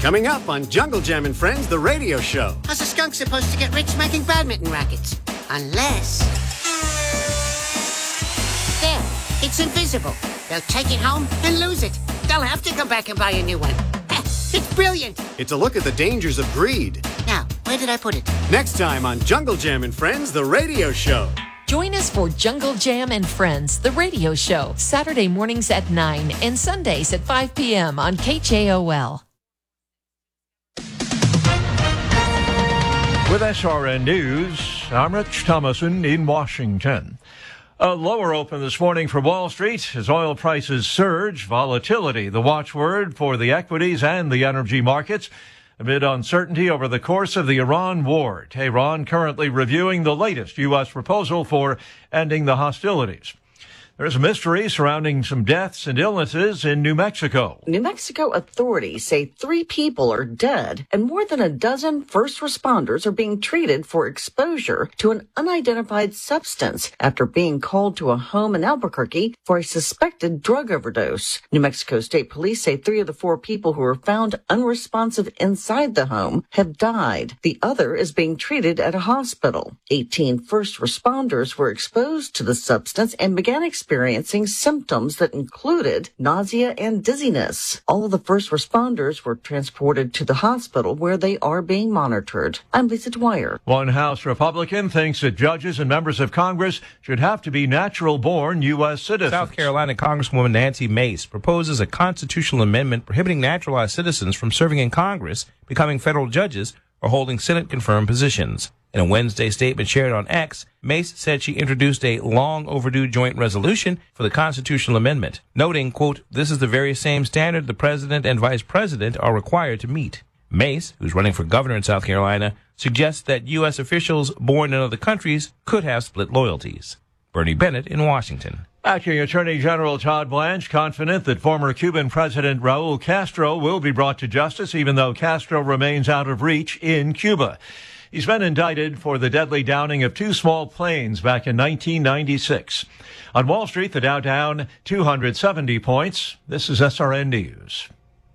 Coming up on Jungle Jam and Friends, the radio show. How's a skunk supposed to get rich making badminton rackets? Unless... There, it's invisible. They'll take it home and lose it. They'll have to come back and buy a new one. It's brilliant. It's a look at the dangers of greed. Now, where did I put it? Next time on Jungle Jam and Friends, the radio show. Join us for Jungle Jam and Friends, the radio show, Saturday mornings at 9 and Sundays at 5 p.m. on KJOL. With SRN News, I'm Rich Thomason in Washington. A lower open this morning for Wall Street as oil prices surge. Volatility, the watchword for the equities and the energy markets, amid uncertainty over the course of the Iran war. Tehran currently reviewing the latest U.S. proposal for ending the hostilities. There's a mystery surrounding some deaths and illnesses in New Mexico. New Mexico authorities say 3 people are dead and more than a dozen first responders are being treated for exposure to an unidentified substance after being called to a home in Albuquerque for a suspected drug overdose. New Mexico State Police say 3 of the 4 people who were found unresponsive inside the home have died. The other is being treated at a hospital. 18 first responders were exposed to the substance and began experiencing symptoms that included nausea and dizziness. All of the first responders were transported to the hospital where they are being monitored. I'm Lisa Dwyer. One House Republican thinks that judges and members of Congress should have to be natural-born U.S. citizens. South Carolina Congresswoman Nancy Mace proposes a constitutional amendment prohibiting naturalized citizens from serving in Congress, becoming federal judges, or holding Senate-confirmed positions. In a Wednesday statement shared on X, Mace said she introduced a long-overdue joint resolution for the constitutional amendment, noting, quote, "This is the very same standard the president and vice president are required to meet." Mace, who's running for governor in South Carolina, suggests that U.S. officials born in other countries could have split loyalties. Bernie Bennett in Washington. Acting Attorney General Todd Blanche confident that former Cuban President Raul Castro will be brought to justice, even though Castro remains out of reach in Cuba. He's been indicted for the deadly downing of 2 small planes back in 1996. On Wall Street, the Dow down 270 points. This is SRN News.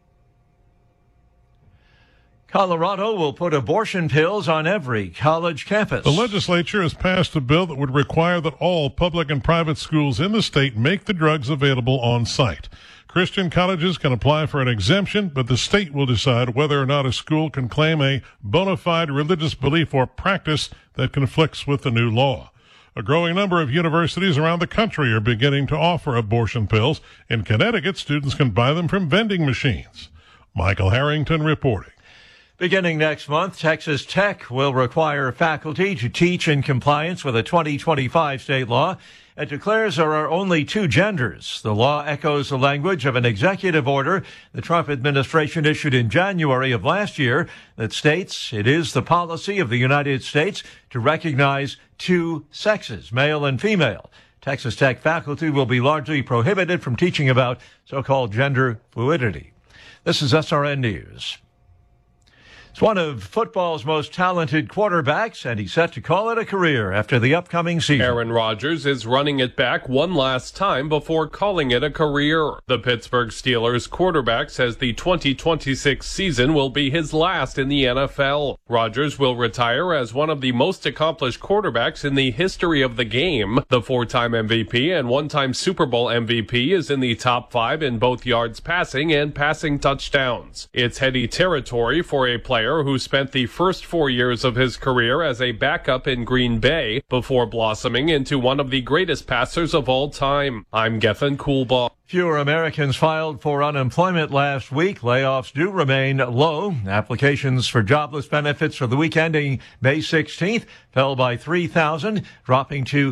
Colorado will put abortion pills on every college campus. The legislature has passed a bill that would require that all public and private schools in the state make the drugs available on site. Christian colleges can apply for an exemption, but the state will decide whether or not a school can claim a bona fide religious belief or practice that conflicts with the new law. A growing number of universities around the country are beginning to offer abortion pills. In Connecticut, students can buy them from vending machines. Michael Harrington reporting. Beginning next month, Texas Tech will require faculty to teach in compliance with a 2025 state law. It declares there are only 2 genders. The law echoes the language of an executive order the Trump administration issued in January of last year that states it is the policy of the United States to recognize 2 sexes, male and female. Texas Tech faculty will be largely prohibited from teaching about so-called gender fluidity. This is SRN News. He's one of football's most talented quarterbacks, and he's set to call it a career after the upcoming season. Aaron Rodgers is running it back one last time before calling it a career. The Pittsburgh Steelers quarterback says the 2026 season will be his last in the NFL. Rodgers will retire as one of the most accomplished quarterbacks in the history of the game. The 4-time MVP and 1-time Super Bowl MVP is in the top 5 in both yards passing and passing touchdowns. It's heady territory for a player who spent the first 4 years of his career as a backup in Green Bay before blossoming into one of the greatest passers of all time. I'm Gethin Coolbaugh. Fewer Americans filed for unemployment last week. Layoffs do remain low. Applications for jobless benefits for the week ending May 16th fell by 3,000, dropping to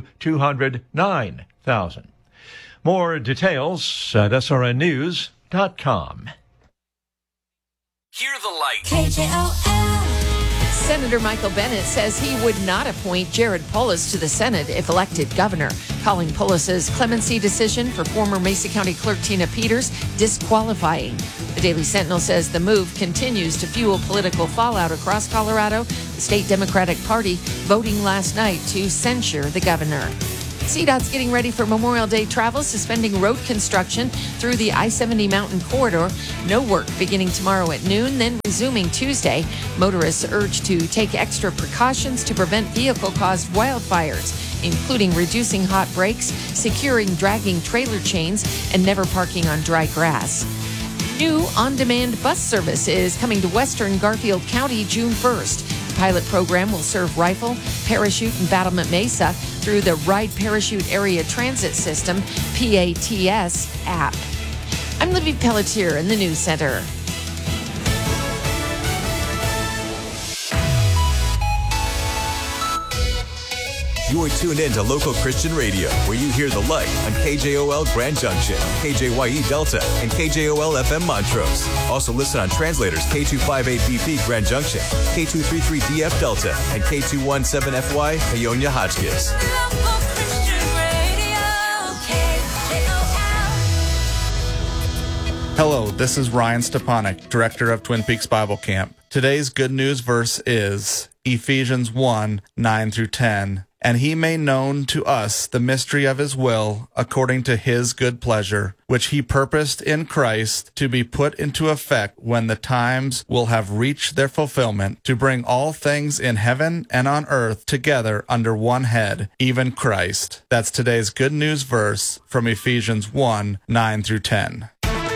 209,000. More details at srnnews.com. Hear the light. KJOL. Senator Michael Bennet says he would not appoint Jared Polis to the Senate if elected governor, calling Polis's clemency decision for former Mesa County Clerk Tina Peters disqualifying. The Daily Sentinel says the move continues to fuel political fallout across Colorado, the state Democratic Party voting last night to censure the governor. CDOT's getting ready for Memorial Day travel, suspending road construction through the I-70 Mountain Corridor. No work beginning tomorrow at noon, then resuming Tuesday. Motorists urged to take extra precautions to prevent vehicle-caused wildfires, including reducing hot brakes, securing dragging trailer chains, and never parking on dry grass. New on-demand bus service is coming to Western Garfield County June 1st. The pilot program will serve Rifle, Parachute, and Battlement Mesa through the Ride Parachute Area Transit System, PATS, app. I'm Libby Pelletier in the News Center. You're tuned in to local Christian radio, where you hear the light on KJOL Grand Junction, KJYE Delta, and KJOL FM Montrose. Also listen on translators K258BP Grand Junction, K233DF Delta, and K217FY Paonia Hotchkiss. Hello, this is Ryan Stepanek, Director of Twin Peaks Bible Camp. Today's good news verse is Ephesians 1:9-10. And he made known to us the mystery of his will, according to his good pleasure, which he purposed in Christ to be put into effect when the times will have reached their fulfillment, to bring all things in heaven and on earth together under one head, even Christ. That's today's good news verse from Ephesians 1:9-10.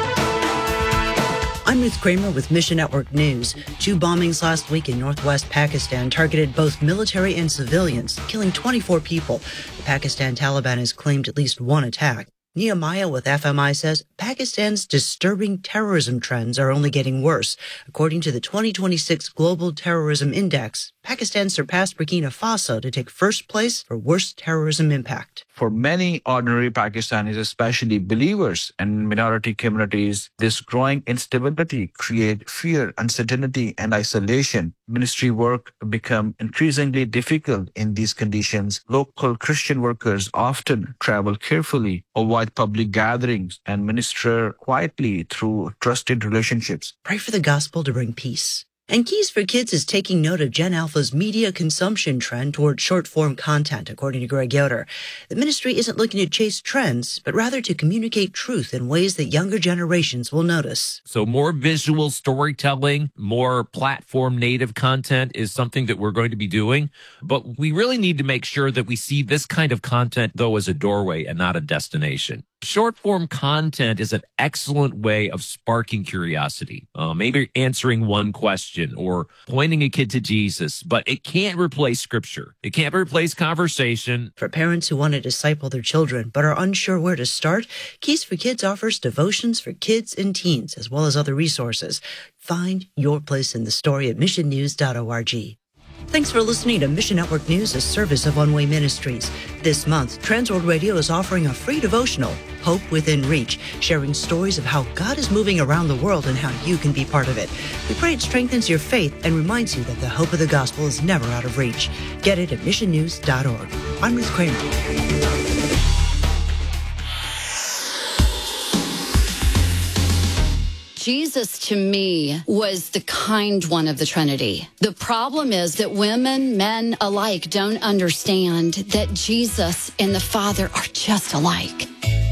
I'm Ruth Kramer with Mission Network News. 2 bombings last week in northwest Pakistan targeted both military and civilians, killing 24 people. The Pakistan Taliban has claimed at least 1 attack. Nehemiah with FMI says Pakistan's disturbing terrorism trends are only getting worse. According to the 2026 Global Terrorism Index, Pakistan surpassed Burkina Faso to take first place for worst terrorism impact. For many ordinary Pakistanis, especially believers and minority communities, this growing instability creates fear, uncertainty, and isolation. Ministry work become increasingly difficult in these conditions. Local Christian workers often travel carefully, avoid public gatherings, and minister quietly through trusted relationships. Pray for the gospel to bring peace. And Keys for Kids is taking note of Gen Alpha's media consumption trend toward short-form content, according to Greg Yoder. The ministry isn't looking to chase trends, but rather to communicate truth in ways that younger generations will notice. So more visual storytelling, more platform-native content is something that we're going to be doing. But we really need to make sure that we see this kind of content, though, as a doorway and not a destination. Short-form content is an excellent way of sparking curiosity, maybe answering one question or pointing a kid to Jesus, but it can't replace Scripture. It can't replace conversation. For parents who want to disciple their children but are unsure where to start, Keys for Kids offers devotions for kids and teens, as well as other resources. Find your place in the story at missionnews.org. Thanks for listening to Mission Network News, a service of One Way Ministries. This month, Transworld Radio is offering a free devotional, Hope Within Reach, sharing stories of how God is moving around the world and how you can be part of it. We pray it strengthens your faith and reminds you that the hope of the gospel is never out of reach. Get it at missionnews.org. I'm Ruth Kramer. Jesus, to me, was the kind one of the Trinity. The problem is that women, men alike, don't understand that Jesus and the Father are just alike.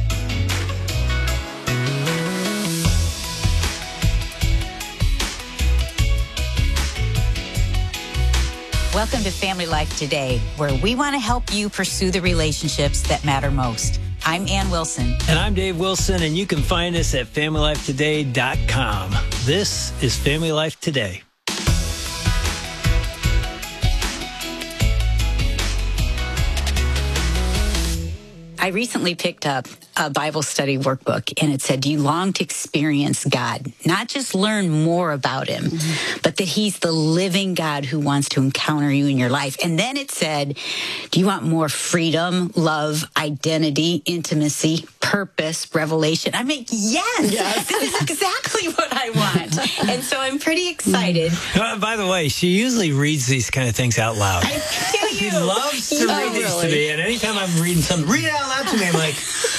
Welcome to Family Life Today, where we want to help you pursue the relationships that matter most. I'm Ann Wilson. And I'm Dave Wilson, and you can find us at FamilyLifeToday.com. This is Family Life Today. I recently picked up a Bible study workbook, and it said, do you long to experience God? Not just learn more about him, but that he's the living God who wants to encounter you in your life. And then it said, do you want more freedom, love, identity, intimacy, purpose, revelation? I mean, yes. This is exactly what I want. And so I'm pretty excited. By the way, she usually reads these kind of things out loud. She loves to read these to me, and anytime I'm reading something, read it out loud to me. I'm like,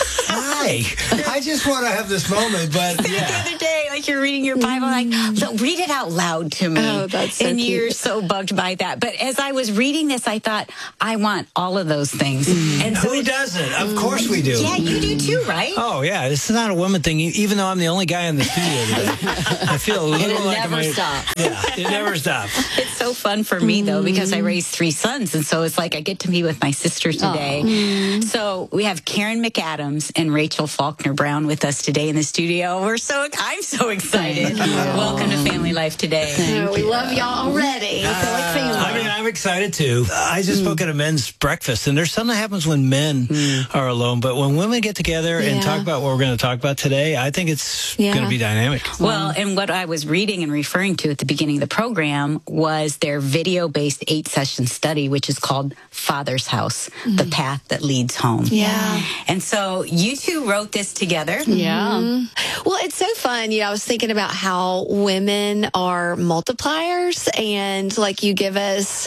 hi, I just want to have this moment, but The other day, like you're reading your Bible, like, so read it out loud to me. Oh, that's so and cute. you're so bugged by that. But as I was reading this, I thought, I want all of those things. And so who doesn't? Of course we do. Yeah, you do too, right? Oh, yeah. This is not a woman thing, even though I'm the only guy in the studio today. I feel a little it like never stops. Yeah, it never stops. It's so fun for me, though, because I raised 3 sons. And so it's like I get to be with my sister today. So we have Karen McAdams and Rachel Faulkner Brown with us today in the studio. I'm so excited. Welcome to Family Life Today. We love y'all already. We feel like family. I mean, I'm excited too. I just spoke at a men's breakfast, and there's something that happens when men are alone. But when women get together and talk about what we're going to talk about today, I think it's going to be dynamic. Well, and what I was reading and referring to at the beginning of the program was their video-based 8-session study, which is called Father's House, The Path That Leads Home. Yeah. And so you two wrote this together. Yeah. Well, it's so fun. I was thinking about how women are multipliers, and like you give us,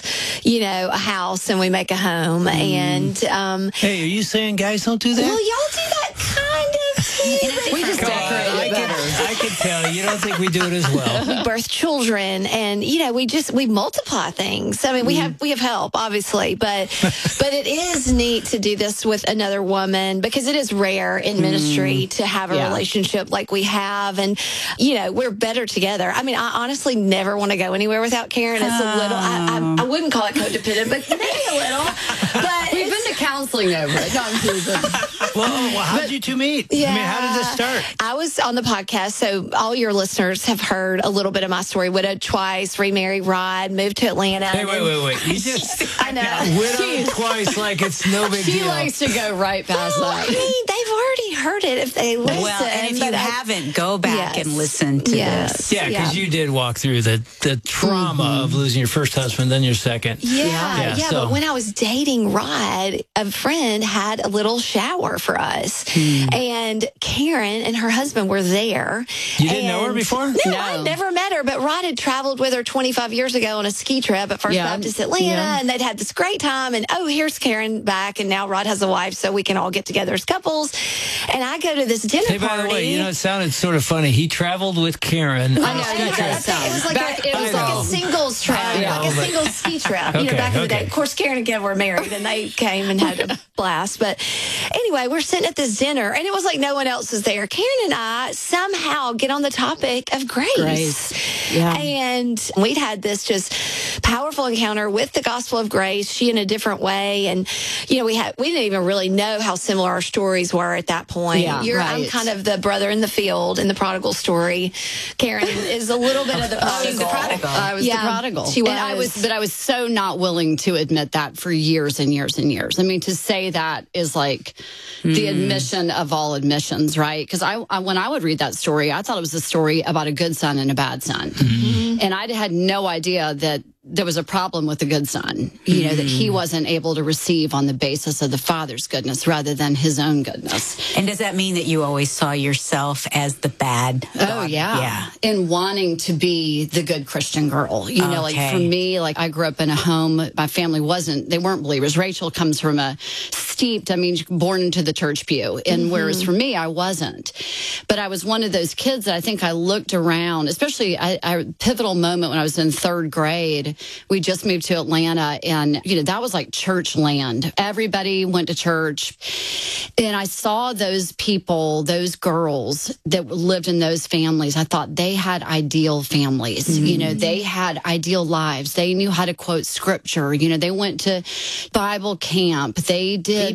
a house and we make a home. And hey, are you saying guys don't do that? well, y'all do that kind of too. We just decorate it better. I can tell you don't think we do it as well. We birth children, and we multiply things. I mean, we have help, obviously, but it is neat to do this with another woman, because it is rare in ministry to have a relationship like we have, and we're better together. I mean, I honestly never want to go anywhere without Karen. It's a little, I wouldn't call it codependent, but maybe a little. But we've been to counseling over it. No, I'm teasing. Well, how did you two meet? Yeah. I mean, how did this start? I was on the podcast, so all your listeners have heard a little bit of my story. Widowed twice, remarried Rod, moved to Atlanta. Hey, wait. You just I know. Widowed twice like it's no big deal. She likes to go right past that. I mean, they've already heard it if they listen. Well, and if you haven't, go back and listen to this. Yeah, because you did walk through the trauma of losing your first husband, then your second. Yeah, but when I was dating Rod, a friend had a little shower for us. And Karen and her husband were there. You didn't know her before? No, I'd never met her, but Rod had traveled with her 25 years ago on a ski trip at First Baptist Atlanta, and they'd had this great time, and here's Karen back, and now Rod has a wife, so we can all get together as couples. And I go to this dinner party. Hey, by the way, it sounded sort of funny. He traveled with Karen on a ski trip. It was like a singles trip, like a single ski trip, back in the day. Of course, Karen and Ken were married, and they came and had a blast. But anyway, we're sitting at this dinner, and it was like no one else was there. Karen and I somehow get on the topic of grace. Yeah. And we'd had this just powerful encounter with the gospel of grace, she in a different way. And, we didn't even really know how similar our stories were at that point. Yeah, I'm kind of the brother in the field in the prodigal story. Karen is a little bit of the prodigal. She's the prodigal. I was the prodigal. She was. And I was so not willing to admit that for years and years and years. I mean, to say that is like the admission of all admissions, right? Because I when I would read that story, I thought it was a story about a good son and a bad son. And I had no idea that there was a problem with the good son, that he wasn't able to receive on the basis of the father's goodness rather than his own goodness. And does that mean that you always saw yourself as the bad daughter? Oh, yeah. And wanting to be the good Christian girl. Like for me, like I grew up in a home, my family they weren't believers. Rachel comes from born into the church pew. And whereas for me, I wasn't. But I was one of those kids that I think I looked around, especially a pivotal moment when I was in 3rd grade. We just moved to Atlanta, and that was like church land. Everybody went to church, and I saw those people, those girls that lived in those families. I thought they had ideal families. They had ideal lives. They knew how to quote scripture. They went to Bible camp. They did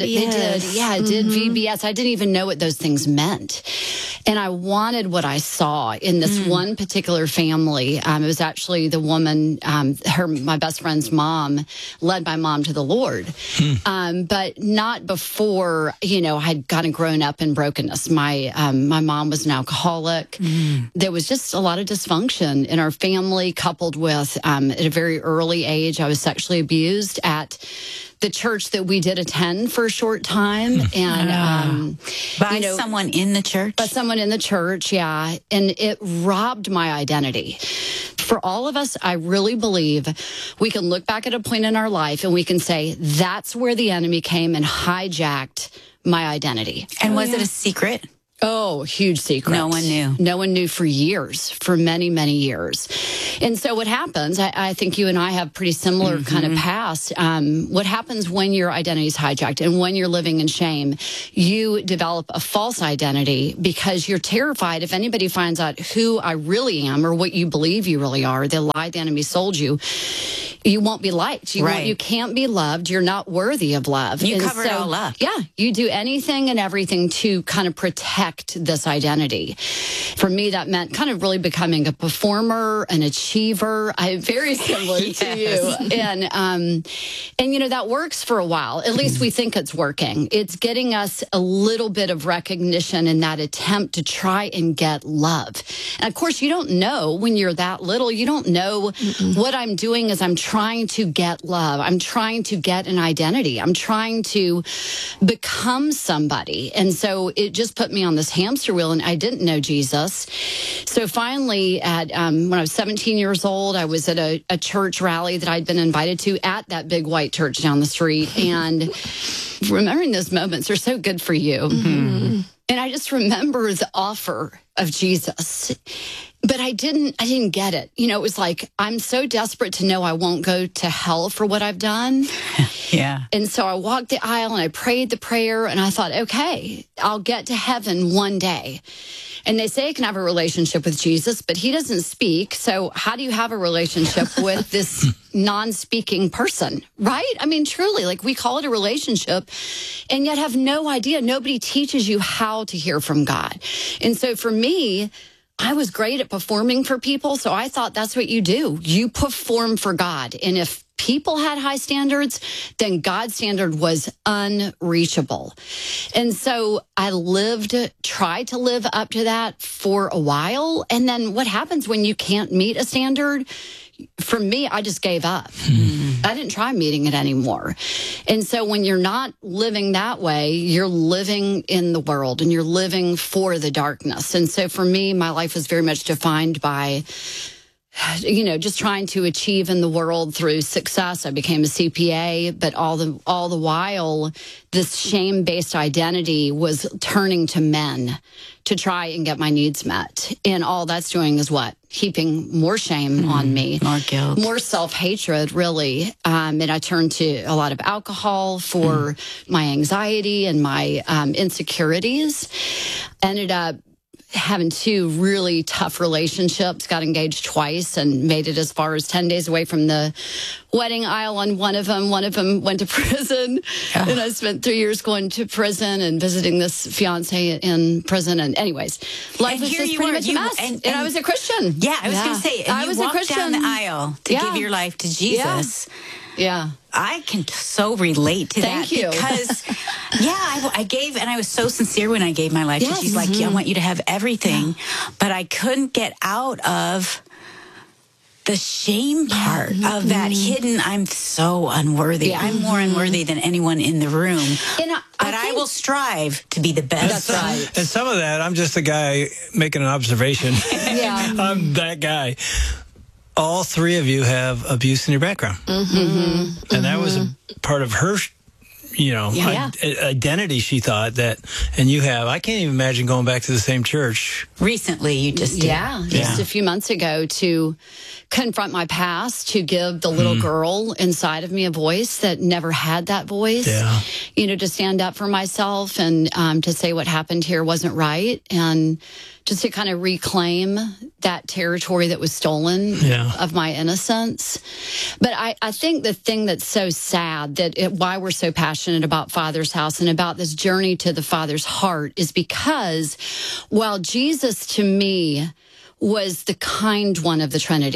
VBS. I didn't even know what those things meant, and I wanted what I saw in this one particular family. It was actually the woman. My best friend's mom led my mom to the Lord, but not before, I had kind of grown up in brokenness. My mom was an alcoholic. There was just a lot of dysfunction in our family, coupled with at a very early age, I was sexually abused at the church that we did attend for a short time. And, by someone in the church? By someone in the church, yeah. And it robbed my identity. For all of us, I really believe we can look back at a point in our life and we can say, that's where the enemy came and hijacked my identity. And was it a secret? Oh, huge secret. No one knew. No one knew for years, for many, many years. And so what happens, I think you and I have pretty similar kind of past. What happens when your identity is hijacked and when you're living in shame, you develop a false identity because you're terrified if anybody finds out who I really am or what you believe you really are, the lie the enemy sold you, you won't be liked. You can't be loved. You're not worthy of love. You cover it all up. Yeah. You do anything and everything to kind of protect this identity. For me, that meant kind of really becoming a performer, an achiever. Very similar to you. And that works for a while. At least we think it's working. It's getting us a little bit of recognition in that attempt to try and get love. And of course, you don't know when you're that little. You don't know what I'm doing is I'm trying to get love. I'm trying to get an identity. I'm trying to become somebody. And so it just put me on this hamster wheel, and I didn't know Jesus. So finally, when I was 17 years old, I was at a church rally that I'd been invited to at that big white church down the street. And remembering those moments are so good for you. And I just remember the offer of Jesus. But I didn't get it. It was like, I'm so desperate to know I won't go to hell for what I've done. Yeah. And so I walked the aisle and I prayed the prayer and I thought, okay, I'll get to heaven one day. And they say I can have a relationship with Jesus, but he doesn't speak. So how do you have a relationship with this non-speaking person, right? I mean, truly, like we call it a relationship and yet have no idea. Nobody teaches you how to hear from God. And so for me, I was great at performing for people, so I thought that's what you do. You perform for God. And if people had high standards, then God's standard was unreachable. And so I tried to live up to that for a while. And then what happens when you can't meet a standard? For me, I just gave up. I didn't try meeting it anymore. And so when you're not living that way, you're living in the world and you're living for the darkness. And so for me, my life was very much defined by just trying to achieve in the world through success. I became a CPA, but all the while, this shame-based identity was turning to men to try and get my needs met. And all that's doing is what? Heaping more shame on me. More guilt. More self-hatred, really. And I turned to a lot of alcohol for my anxiety and my insecurities. Ended up having two really tough relationships, got engaged twice and made it as far as 10 days away from the wedding aisle on one of them. One of them went to prison. And I spent 3 years going to prison and visiting this fiance in prison. And anyways, life was just pretty much a mess. And I was a Christian. Yeah, I was going to say, and you walked down the aisle to give your life to Jesus. Yeah. I can so relate to that. Thank you. Because, I gave, and I was so sincere when I gave my life to Jesus. Like, I want you to have everything. But I couldn't get out of the shame part of that hidden, I'm so unworthy. I'm more unworthy than anyone in the room. But I will strive to be the best. That's right. And some of that, I'm just a guy making an observation. I'm that guy. All three of you have abuse in your background. And that was a part of her, identity, she thought that, and you have. I can't even imagine going back to the same church. Recently, you just did. Just a few months ago to confront my past, to give the little girl inside of me a voice that never had that voice. To stand up for myself and to say what happened here wasn't right. And just to kind of reclaim that territory that was stolen of my innocence. But I think the thing that's so sad, why we're so passionate about Father's House and about this journey to the Father's heart is because while Jesus to me was the kind one of the Trinity,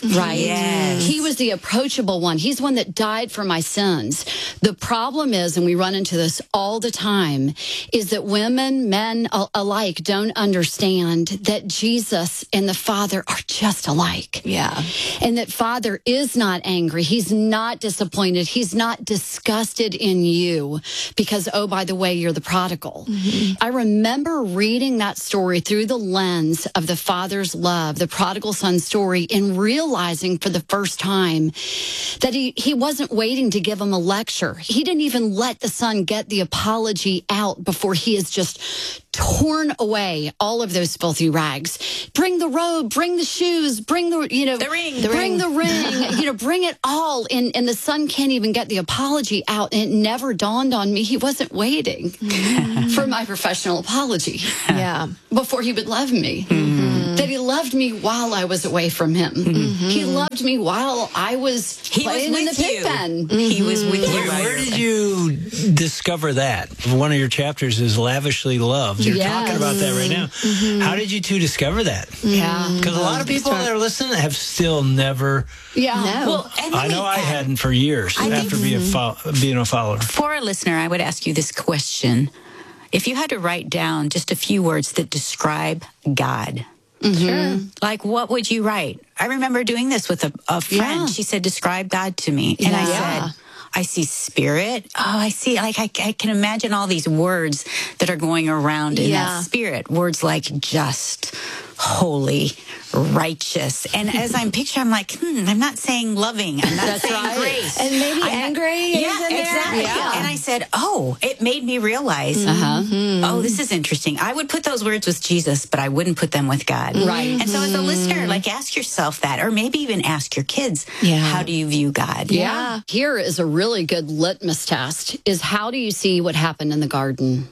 Right. Yes. He was the approachable one. He's one that died for my sins. The problem is, and we run into this all the time, is that women, men alike don't understand that Jesus and the Father are just alike. Yeah. And that Father is not angry. He's not disappointed. He's not disgusted in you because, oh, by the way, you're the prodigal. I remember reading that story through the lens of the Father's love, the prodigal son story, and realizing for the first time that he wasn't waiting to give him a lecture. He didn't even let the son get the apology out before he is just torn away all of those filthy rags. Bring the robe, bring the shoes, bring the ring, bring the ring, bring it all. And the son can't even get the apology out. And it never dawned on me he wasn't waiting for my professional apology. Yeah. Before he would love me. That he loved me while I was away from him. He loved me while I was playing in the pig pen. He was with you. Where did you discover that? One of your chapters is lavishly loved. You're talking about that right now. How did you two discover that? Yeah. Because a lot of people that are listening have still never. Yeah. No. Well, and I know I hadn't for years after being a follower. For a listener, I would ask you this question. If you had to write down just a few words that describe God, Sure. like what would you write? I remember doing this with a friend. Yeah. She said, describe God to me. And I said, I see spirit. Oh, I see. Like I can imagine all these words that are going around in that spirit. Words like just, holy, righteous. And as I'm picturing, I'm like, I'm not saying loving. I'm not saying grace. And maybe angry. Yeah, exactly. Yeah. And I said, it made me realize, oh, this is interesting. I would put those words with Jesus, but I wouldn't put them with God. Right. And so as a listener, like ask yourself that, or maybe even ask your kids, how do you view God? Yeah. Here is a really good litmus test, is how do you see what happened in the garden?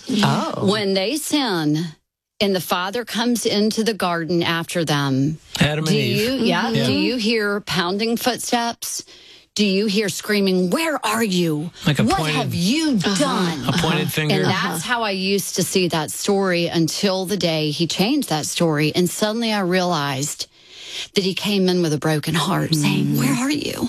When they sin and the Father comes into the garden after them, Adam and Eve. Do you hear pounding footsteps? Do you hear screaming, where are you? Like a what pointed- have you done? A pointed finger. And that's how I used to see that story until the day he changed that story. And suddenly I realized that he came in with a broken heart saying, where are you?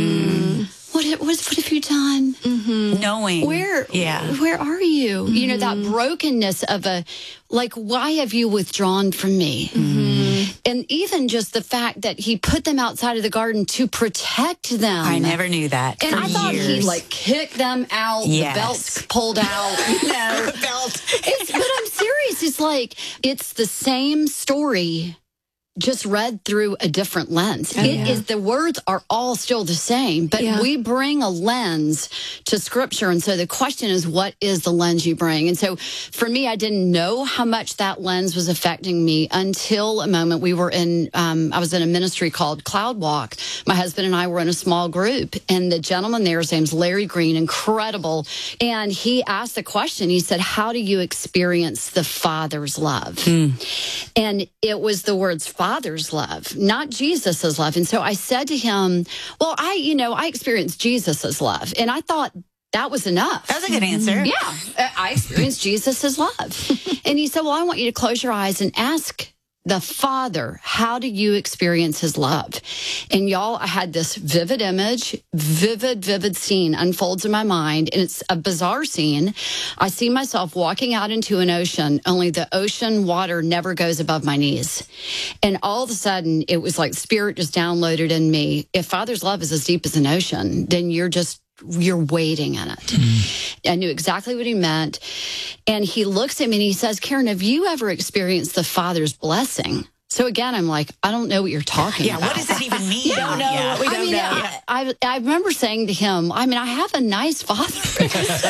What have you done? Knowing. Where are you? You know, that brokenness of why have you withdrawn from me? And even just the fact that he put them outside of the garden to protect them. I never knew that. And for I thought years. he'd kick them out, the belts pulled out. No, belt. But I'm serious. It's the same story, just read through a different lens. The words are all still the same, but we bring a lens to Scripture. And so the question is, what is the lens you bring? And so for me, I didn't know how much that lens was affecting me until a moment we were in, I was in a ministry called Cloud Walk. My husband and I were in a small group, and the gentleman there, his name's Larry Green, incredible. And he asked the question, he said, how do you experience the Father's love? And it was the words Father's love, not Jesus's love. And so I said to him, well, I experienced Jesus's love. And I thought that was enough. That was a good answer. Yeah. I experienced Jesus's love. And he said, well, I want you to close your eyes and ask the Father, how do you experience his love? And y'all, I had this vivid image, vivid scene unfolds in my mind. And it's a bizarre scene. I see myself walking out into an ocean, only the ocean water never goes above my knees. And all of a sudden, it was like Spirit just downloaded in me. If Father's love is as deep as an ocean, then you're wading in it. I knew exactly what he meant. And he looks at me and he says, Karen, have you ever experienced the Father's blessing? So again, I'm like, I don't know what you're talking about. What does that even mean? We don't know. I remember saying to him, I have a nice father.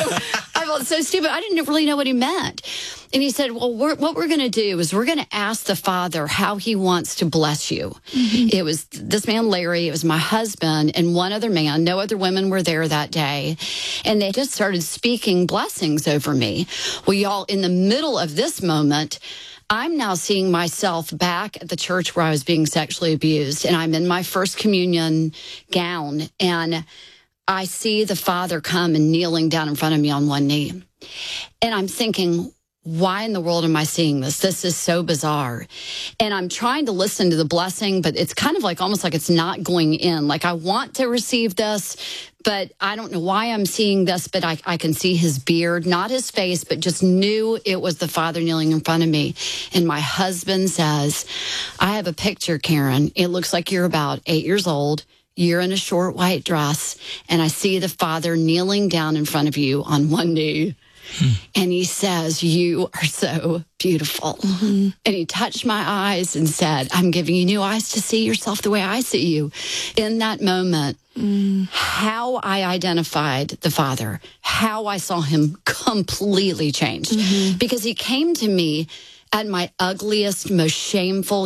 I felt so stupid. I didn't really know what he meant. And he said, well, what we're going to do is we're going to ask the Father how he wants to bless you. It was this man, Larry, it was my husband, and one other man. No other women were there that day. And they just started speaking blessings over me. Well, y'all, in the middle of this moment, I'm now seeing myself back at the church where I was being sexually abused, and I'm in my first communion gown, and I see the Father come and kneeling down in front of me on one knee. And I'm thinking, why in the world am I seeing this? This is so bizarre. And I'm trying to listen to the blessing, but it's kind of like almost like it's not going in. Like I want to receive this, but I don't know why I'm seeing this, but I can see his beard, not his face, but just knew it was the Father kneeling in front of me. And my husband says, I have a picture, Karen. It looks like you're about 8 years old. You're in a short white dress, and I see the Father kneeling down in front of you on one knee. And he says, you are so beautiful. And he touched my eyes and said, I'm giving you new eyes to see yourself the way I see you. In that moment, how I identified the Father, how I saw him completely changed. Because he came to me at my ugliest, most shameful,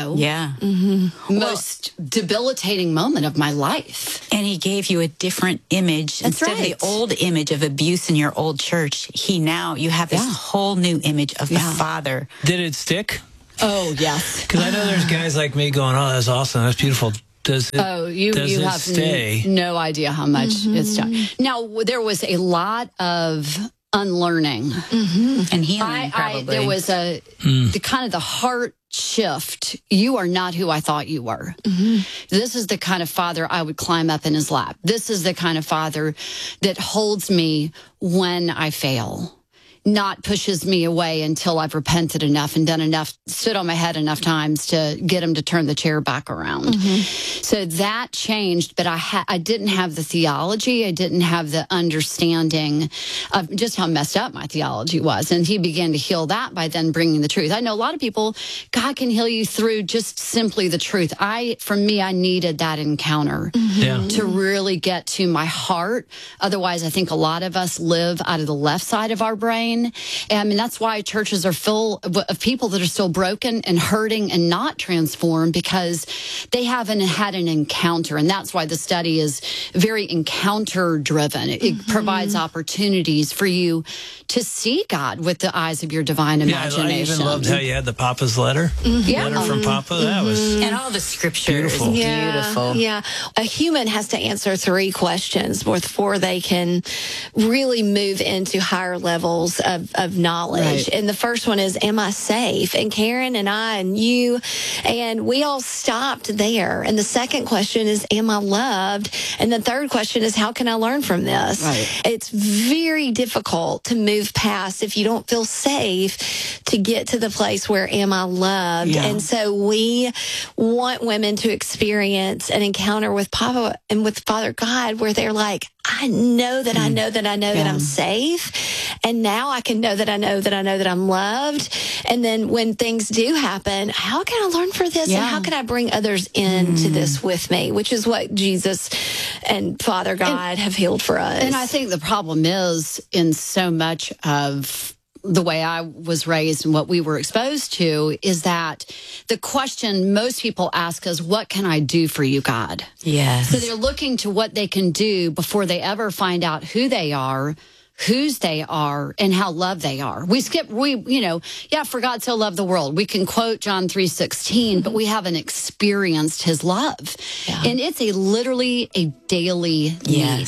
most debilitating moment of my life. And he gave you a different image. That's Instead of the old image of abuse in your old church, you have this whole new image of the Father. Did it stick? Oh, yes. Because I know there's guys like me going, oh, that's awesome, that's beautiful. Does it, you have stay? No idea how much it's done. Now, there was a lot of unlearning and healing. Probably there was the kind of the heart shift. You are not who I thought you were. This is the kind of Father I would climb up in his lap. This is the kind of Father that holds me when I fail, not pushes me away until I've repented enough and done enough, stood on my head enough times to get him to turn the chair back around. So that changed, but I didn't have the theology. I didn't have the understanding of just how messed up my theology was. And he began to heal that by then bringing the truth. I know a lot of people, God can heal you through just simply the truth. For me, I needed that encounter to really get to my heart. Otherwise, I think a lot of us live out of the left side of our brain. I mean, that's why churches are full of people that are still broken and hurting and not transformed, because they haven't had an encounter. And that's why the study is very encounter driven. It provides opportunities for you to see God with the eyes of your divine imagination. I even loved how you had the Papa's letter. Letter from Papa. That was and all the scriptures. Beautiful. Beautiful. Yeah. A human has to answer 3 questions before they can really move into higher levels of knowledge. Right. And the first one is, am I safe? And Karen and I and you, and we all stopped there. And the second question is, am I loved? And the third question is, how can I learn from this? Right. It's very difficult to move past if you don't feel safe to get to the place where am I loved? Yeah. And so we want women to experience an encounter with Papa and with Father God where they're like, I know that I know that I know that I'm safe. And now I can know that I know that I know that I'm loved. And then when things do happen, how can I learn from this? And how can I bring others into this with me? Which is what Jesus and Father God have healed for us. And I think the problem is in so much of the way I was raised and what we were exposed to is that the question most people ask is, what can I do for you, God? Yes. So they're looking to what they can do before they ever find out who they are, whose they are, and how loved they are. For God so loved the world. We can quote John 3:16, but we haven't experienced his love. Yeah. And it's literally a daily need.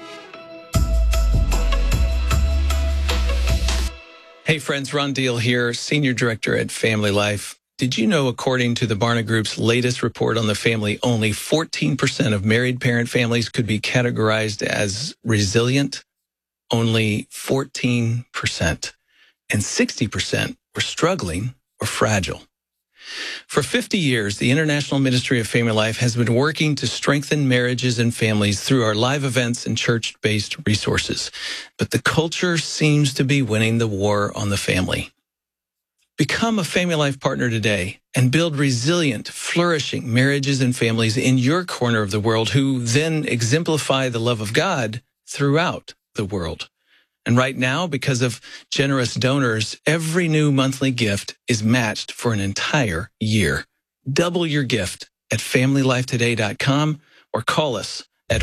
Hey friends, Ron Deal here, Senior Director at Family Life. Did you know, according to the Barna Group's latest report on the family, only 14% of married parent families could be categorized as resilient? Only 14%. And 60% were struggling or fragile. For 50 years, the International Ministry of Family Life has been working to strengthen marriages and families through our live events and church-based resources. But the culture seems to be winning the war on the family. Become a Family Life partner today and build resilient, flourishing marriages and families in your corner of the world who then exemplify the love of God throughout the world. And right now, because of generous donors, every new monthly gift is matched for an entire year. Double your gift at FamilyLifeToday.com or call us at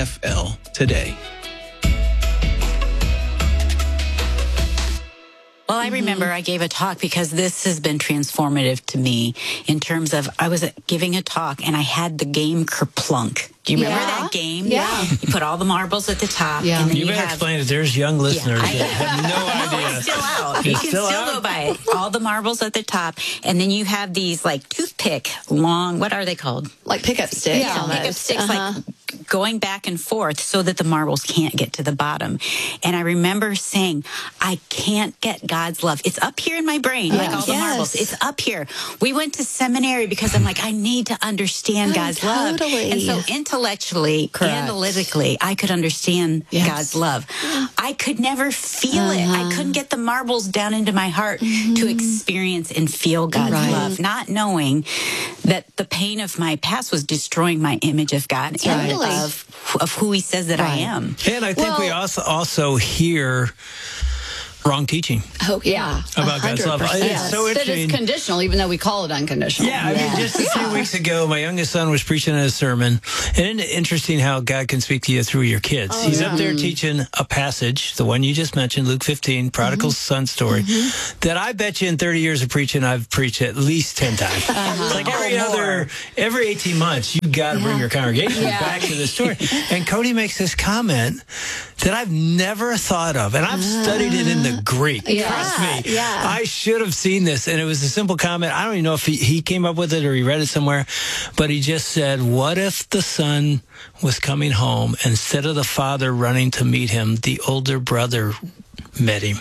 1-800-FL-TODAY. Well, I remember I gave a talk because this has been transformative to me in terms of I was giving a talk and I had the game Kerplunk. Do you remember that game? Yeah. You put all the marbles at the top. Yeah. And then You better explain it. There's young listeners that have no idea. It's still out. You It's can still still out? go by it. All the marbles at the top. And then you have these like toothpick long, what are they called? Like pickup sticks. Yeah, almost. pickup sticks, like going back and forth so that the marbles can't get to the bottom. And I remember saying, I can't get God's love. It's up here in my brain, like all the marbles. It's up here. We went to seminary because I'm like, I need to understand God's love. And so intellectually, analytically, I could understand God's love. I could never feel it. I couldn't get the marbles down into my heart to experience and feel God's love, not knowing that the pain of my past was destroying my image of God and of who he says that I am. And I think we also hear wrong teaching. Oh, yeah. About God's love. It's so That interesting. it's conditional, even though we call it unconditional. Yeah, I mean, just a few weeks ago, my youngest son was preaching a sermon. And isn't it interesting how God can speak to you through your kids? He's up there teaching a passage, the one you just mentioned, Luke 15, prodigal son story, that I bet you in 30 years of preaching, I've preached at least 10 times. It's like every 18 months, you got to bring your congregation back to this story. And Cody makes this comment that I've never thought of, and I've studied it in the Greek. Trust me. I should have seen this. And it was a simple comment. I don't even know if he came up with it or he read it somewhere, but he just said, what if the son was coming home, instead of the father running to meet him, the older brother met him?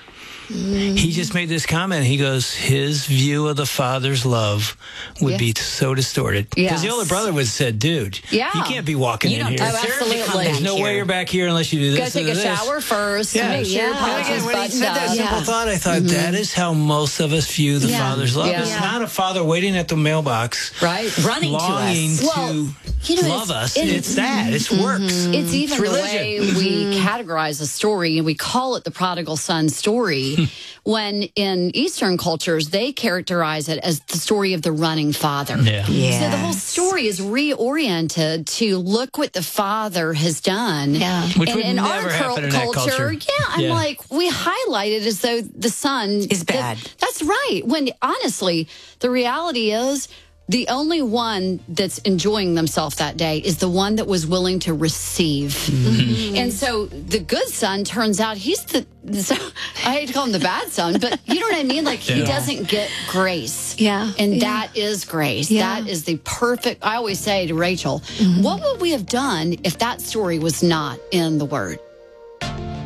He just made this comment. He goes, his view of the father's love would be so distorted. Because the older brother would have said, dude, you can't be walking in here. Oh, absolutely. There's no way you're back here unless you do this. Go take a shower first. Make sure your polish is when he buttoned said that up. simple thought, I thought that is how most of us view the father's love. It's not a father waiting at the mailbox, running longing to us. to love us. It's that. It's works. It's even the religion. way we categorize a story, and we call it the prodigal son story, when in Eastern cultures, they characterize it as the story of the running father. So the whole story is reoriented to look what the father has done. Which and would in never our happen in that culture. I'm like, we highlight it as though the son is bad. That's right. When honestly, the reality is, the only one that's enjoying themselves that day is the one that was willing to receive. And so the good son turns out he's I hate to call him the bad son, but you know what I mean? Like he doesn't get grace. And that is grace. That is the perfect, I always say to Rachel, what would we have done if that story was not in the Word?